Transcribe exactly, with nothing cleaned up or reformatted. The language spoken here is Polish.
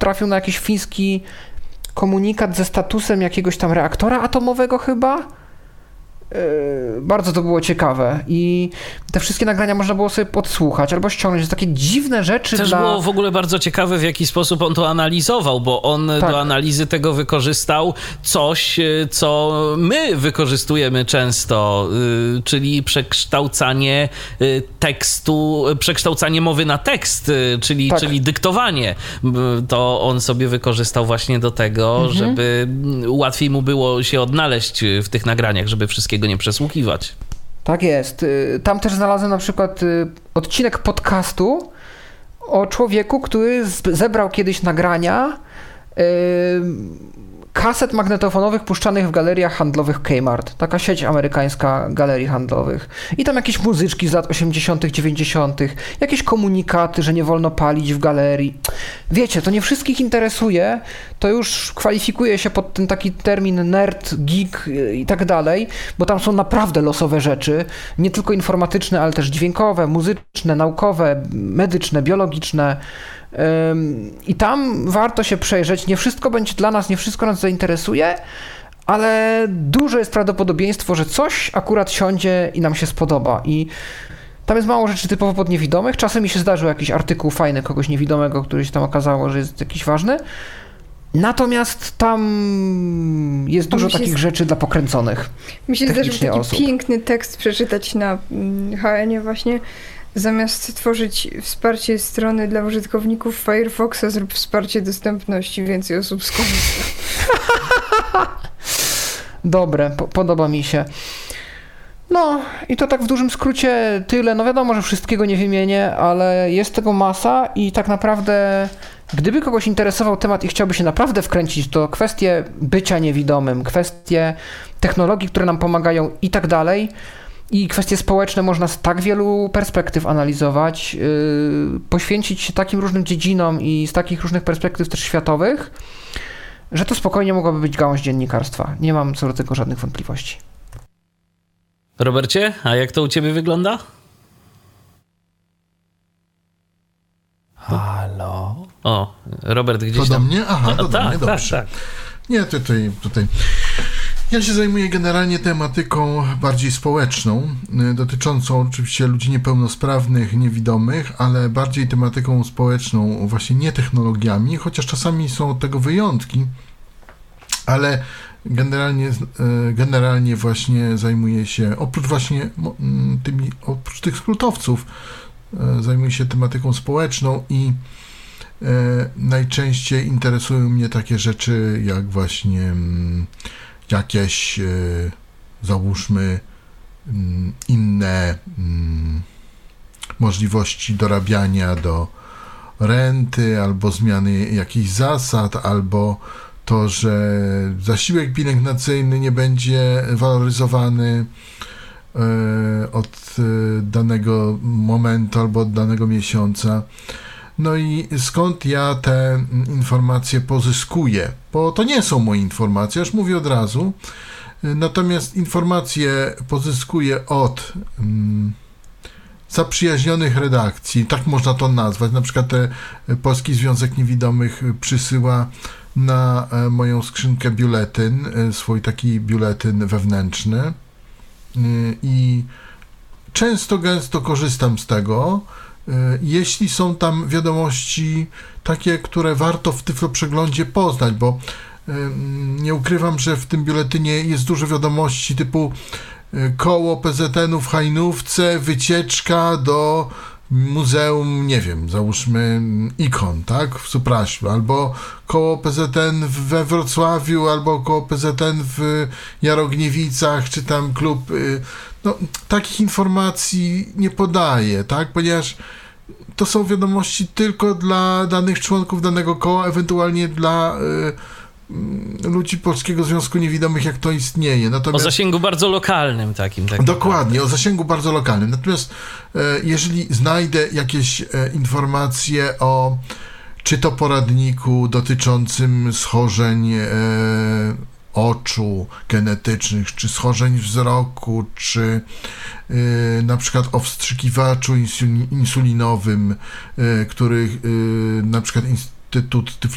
trafił na jakiś fiński komunikat ze statusem jakiegoś tam reaktora atomowego chyba. Bardzo to było ciekawe i te wszystkie nagrania można było sobie podsłuchać albo ściągnąć. To takie dziwne rzeczy. Też dla... było w ogóle bardzo ciekawe, w jaki sposób on to analizował, bo on tak. do analizy tego wykorzystał coś, co my wykorzystujemy często, czyli przekształcanie tekstu, przekształcanie mowy na tekst, czyli, tak. czyli dyktowanie. To on sobie wykorzystał właśnie do tego, mhm. żeby łatwiej mu było się odnaleźć w tych nagraniach, żeby wszystkie go nie przesłuchiwać. Tak jest. Tam też znalazłem na przykład odcinek podcastu o człowieku, który zebrał kiedyś nagrania yy, kaset magnetofonowych puszczanych w galeriach handlowych Kmart. Taka sieć amerykańska galerii handlowych. I tam jakieś muzyczki z lat osiemdziesiątych, dziewięćdziesiątych, jakieś komunikaty, że nie wolno palić w galerii. Wiecie, to nie wszystkich interesuje, to już kwalifikuje się pod ten taki termin nerd, geek i tak dalej, bo tam są naprawdę losowe rzeczy, nie tylko informatyczne, ale też dźwiękowe, muzyczne, naukowe, medyczne, biologiczne. I tam warto się przejrzeć. Nie wszystko będzie dla nas, nie wszystko nas zainteresuje, ale duże jest prawdopodobieństwo, że coś akurat siądzie i nam się spodoba. I tam jest mało rzeczy typowo pod niewidomych. Czasem mi się zdarzył jakiś artykuł fajny kogoś niewidomego, który się tam okazało, że jest jakiś ważny. Natomiast tam jest dużo takich z... rzeczy dla pokręconych. Mi się zdarzył taki osób. piękny tekst przeczytać na H N-ie właśnie. Zamiast tworzyć wsparcie strony dla użytkowników Firefoxa, zrób wsparcie dostępności, więcej osób skorzysta. Dobre, po- podoba mi się. No i to tak w dużym skrócie tyle. No wiadomo, że wszystkiego nie wymienię, ale jest tego masa i tak naprawdę gdyby kogoś interesował temat i chciałby się naprawdę wkręcić, to kwestie bycia niewidomym, kwestie technologii, które nam pomagają i tak dalej, i kwestie społeczne można z tak wielu perspektyw analizować, yy, poświęcić się takim różnym dziedzinom i z takich różnych perspektyw też światowych, że to spokojnie mogłaby być gałąź dziennikarstwa. Nie mam co do tego żadnych wątpliwości. Robercie, a jak to u ciebie wygląda? Halo? O, Robert gdzieś to tam... do mnie? Aha, to no, do tak, mnie, dobrze. Tak, tak. Nie, tutaj, tutaj... Ja się zajmuję generalnie tematyką bardziej społeczną, dotyczącą oczywiście ludzi niepełnosprawnych, niewidomych, ale bardziej tematyką społeczną, właśnie nie technologiami, chociaż czasami są od tego wyjątki, ale generalnie, generalnie właśnie zajmuję się, oprócz właśnie tymi, oprócz tych skrótowców, zajmuję się tematyką społeczną i najczęściej interesują mnie takie rzeczy jak właśnie jakieś, załóżmy, inne możliwości dorabiania do renty, albo zmiany jakichś zasad, albo to, że zasiłek pielęgnacyjny nie będzie waloryzowany od danego momentu albo od danego miesiąca. No i skąd ja te informacje pozyskuję? Bo to nie są moje informacje, już mówię od razu. Natomiast informacje pozyskuję od mm, zaprzyjaźnionych redakcji, tak można to nazwać. Na przykład te Polski Związek Niewidomych przysyła na moją skrzynkę biuletyn, swój taki biuletyn wewnętrzny i często, gęsto korzystam z tego, jeśli są tam wiadomości takie, które warto w Tyfloprzeglądzie poznać, bo nie ukrywam, że w tym biuletynie jest dużo wiadomości typu koło P Z N-u w Hajnówce, wycieczka do muzeum, nie wiem, załóżmy ikon, tak, w Supraślu, albo koło P Z N we Wrocławiu, albo koło P Z N w Jarogniewicach, czy tam klub, no, takich informacji nie podaję, tak, ponieważ to są wiadomości tylko dla danych członków danego koła, ewentualnie dla y, ludzi Polskiego Związku Niewidomych, jak to istnieje. Natomiast, o zasięgu bardzo lokalnym takim. Tak dokładnie, naprawdę. O zasięgu bardzo lokalnym. Natomiast e, jeżeli znajdę jakieś e, informacje o czy to poradniku dotyczącym schorzeń e, oczu genetycznych, czy schorzeń wzroku, czy e, na przykład o wstrzykiwaczu insulinowym, e, który e, na przykład Instytut